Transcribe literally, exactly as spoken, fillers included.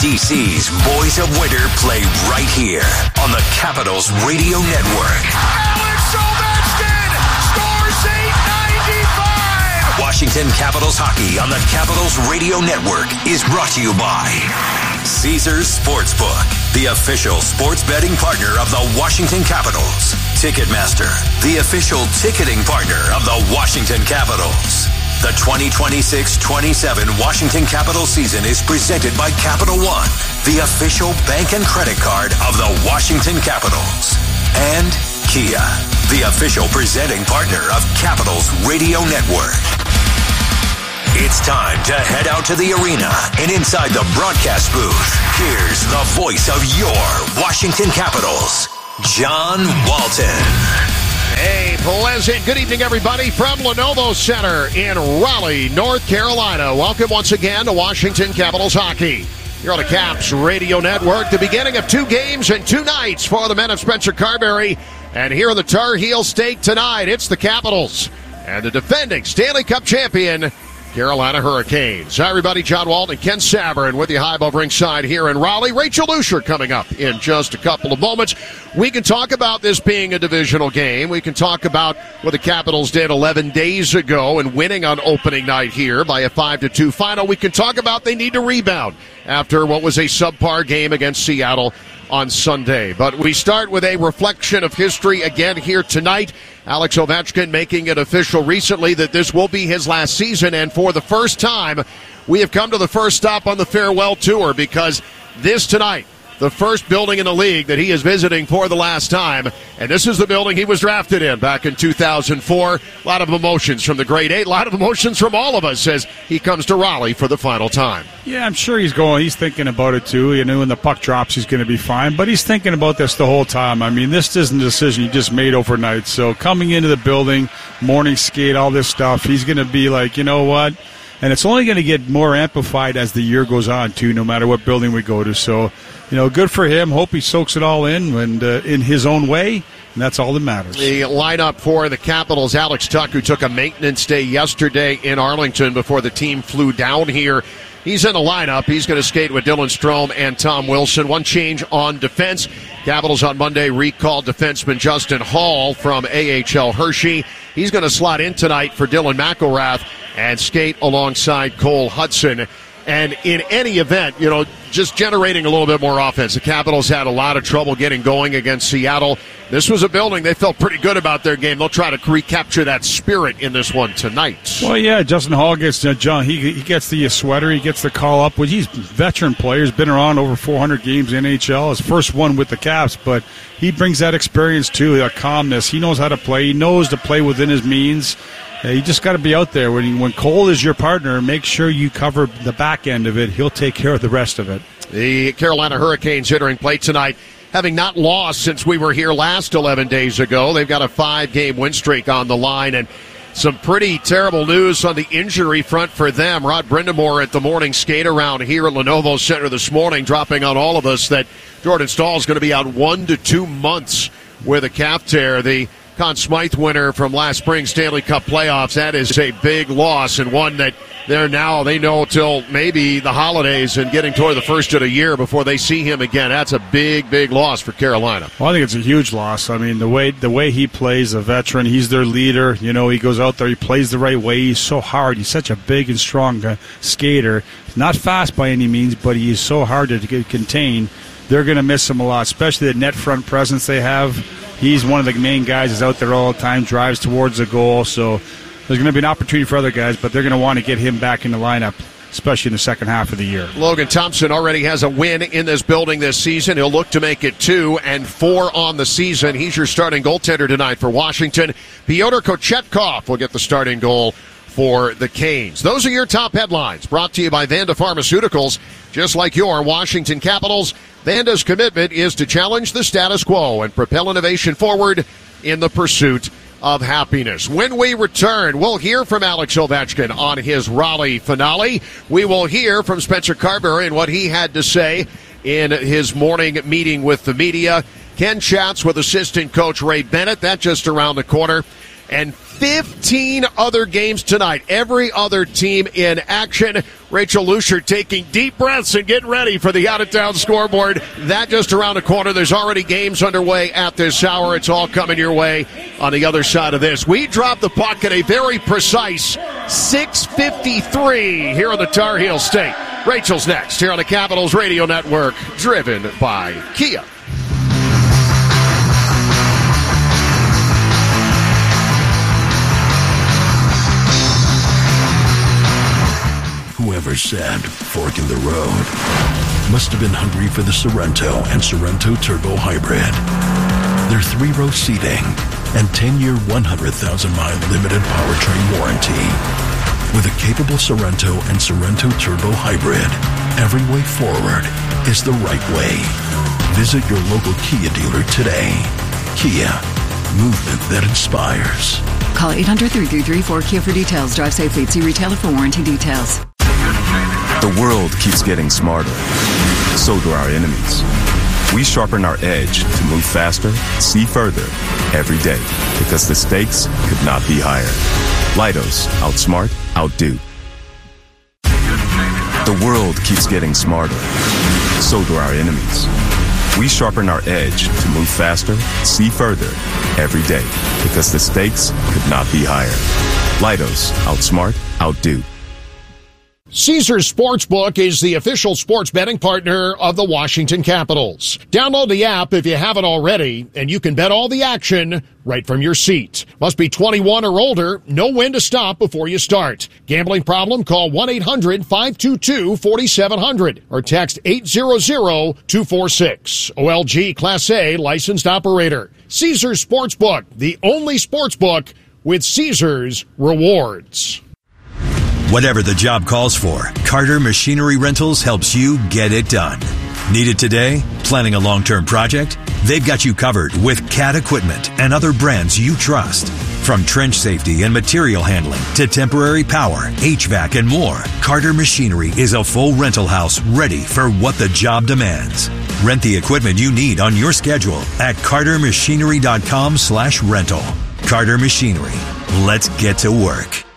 D C's Boys of Winter play right here on the Capitals Radio Network. Alex Ovechkin scores eight ninety-five! Washington Capitals hockey on the Capitals Radio Network is brought to you by Caesars Sportsbook, the official sports betting partner of the Washington Capitals. Ticketmaster, the official ticketing partner of the Washington Capitals. The twenty twenty-six twenty-seven Washington Capitals season is presented by Capital One, the official bank and credit card of the Washington Capitals. And Kia, the official presenting partner of Capitals Radio Network. It's time to head out to the arena and inside the broadcast booth. Here's the voice of your Washington Capitals, John Walton. A pleasant good evening, everybody, from Lenovo Center in Raleigh, North Carolina. Welcome once again to Washington Capitals hockey. Here on the Caps Radio Network, the beginning of two games and two nights for the men of Spencer Carberry. And here in the Tar Heel State tonight, it's the Capitals and the defending Stanley Cup champion, Carolina Hurricanes. Hi, everybody. John Walton and Ken Sabourin with you high above ringside here in Raleigh. Rachel Lucier coming up in just a couple of moments. We can talk about this being a divisional game. We can talk about what the Capitals did eleven days ago and winning on opening night here by a five to two final. We can talk about they need to rebound after what was a subpar game against Seattle on Sunday. But we start with a reflection of history again here tonight. Alex Ovechkin making it official recently that this will be his last season, and for the first time, we have come to the first stop on the farewell tour, because this tonight, the first building in the league that he is visiting for the last time, and this is the building he was drafted in back in two thousand four. A lot of emotions from the grade eight, a lot of emotions from all of us as he comes to Raleigh for the final time. Yeah, I'm sure he's going, he's thinking about it too. You know, when the puck drops, he's going to be fine, but he's thinking about this the whole time. I mean, this isn't a decision he just made overnight. So coming into the building, morning skate, all this stuff, he's going to be like, you know what? And it's only going to get more amplified as the year goes on, too, no matter what building we go to. So, you know, good for him. Hope he soaks it all in and uh, in his own way, and that's all that matters. The lineup for the Capitals, Alex Tuch, who took a maintenance day yesterday in Arlington before the team flew down here. He's in the lineup. He's going to skate with Dylan Strome and Tom Wilson. One change on defense. Capitals on Monday recalled defenseman Justin Hall from A H L Hershey. He's going to slot in tonight for Dylan McElrath and skate alongside Cole Hudson. And in any event, you know, just generating a little bit more offense. The Capitals had a lot of trouble getting going against Seattle. This was a building they felt pretty good about their game. They'll try to recapture that spirit in this one tonight. Well, yeah, Justin Hall gets uh, John. He he gets the sweater. He gets the call up. Well, he's a veteran player. He's been around over four hundred games in N H L. His first one with the Caps, but he brings that experience too, that calmness. He knows how to play. He knows to play within his means. Uh, you just got to be out there. When, when Cole is your partner, make sure you cover the back end of it. He'll take care of the rest of it. The Carolina Hurricanes entering play tonight, having not lost since we were here last eleven days ago. They've got a five-game win streak on the line, and some pretty terrible news on the injury front for them. Rod Brindamore at the morning skate around here at Lenovo Center this morning, dropping on all of us that Jordan Staal is going to be out one to two months with a calf tear. The Conn Smythe winner from last spring's Stanley Cup playoffs, that is a big loss, and one that they're now, they know till maybe the holidays and getting toward the first of the year before they see him again. That's a big, big loss for Carolina. Well, I think it's a huge loss. I mean, the way the way he plays, a veteran, he's their leader. You know, he goes out there, he plays the right way. He's so hard. He's such a big and strong uh, skater. Not fast by any means, but he is so hard to get contained. They're going to miss him a lot, especially the net front presence they have. He's one of the main guys that's out there all the time, drives towards the goal. So there's going to be an opportunity for other guys, but they're going to want to get him back in the lineup, especially in the second half of the year. Logan Thompson already has a win in this building this season. He'll look to make it two and four on the season. He's your starting goaltender tonight for Washington. Pyotr Kochetkov will get the starting goal for the Canes. Those are your top headlines, brought to you by Vanda Pharmaceuticals. Just like your Washington Capitals, Vanda's commitment is to challenge the status quo and propel innovation forward in the pursuit of happiness. When we return, we'll hear from Alex Ovechkin on his Raleigh finale. We will hear from Spencer Carberry and what he had to say in his morning meeting with the media. Ken chats with assistant coach Ray Bennett. That just around the corner. And fifteen other games tonight. Every other team in action. Rachel Lucier taking deep breaths and getting ready for the out-of-town scoreboard. That just around the corner. There's already games underway at this hour. It's all coming your way on the other side of this. We drop the puck at a very precise six fifty-three here on the Tar Heel State. Rachel's next here on the Capitals Radio Network, driven by Kia. Whoever said fork in the road must have been hungry for the Sorrento and Sorrento Turbo Hybrid. Their three-row seating and ten-year, one hundred thousand mile limited powertrain warranty. With a capable Sorrento and Sorrento Turbo Hybrid, every way forward is the right way. Visit your local Kia dealer today. Kia, movement that inspires. Call eight hundred, three three three, four K I A for details. Drive safely. See retailer for warranty details. The world keeps getting smarter. So do our enemies. We sharpen our edge to move faster, see further, every day, because the stakes could not be higher. Leidos, outsmart, outdo. The world keeps getting smarter. So do our enemies. We sharpen our edge to move faster, see further, every day, because the stakes could not be higher. Leidos, outsmart, outdo. Caesars Sportsbook is the official sports betting partner of the Washington Capitals. Download the app if you haven't already, and you can bet all the action right from your seat. Must be twenty-one or older. Know when to stop before you start. Gambling problem? Call one eight hundred, five two two, four seven zero zero or text eight hundred, two four six. O L G Class A licensed operator. Caesars Sportsbook, the only sportsbook with Caesars rewards. Whatever the job calls for, Carter Machinery Rentals helps you get it done. Need it today? Planning a long-term project? They've got you covered with Cat equipment and other brands you trust. From trench safety and material handling to temporary power, H V A C, and more, Carter Machinery is a full rental house ready for what the job demands. Rent the equipment you need on your schedule at carter machinery dot com slash rental. Carter Machinery. Let's get to work.